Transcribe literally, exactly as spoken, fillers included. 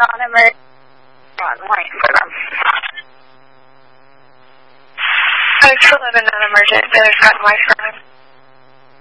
non-emergent line for them. I still have a non-emergent, there's front life for them.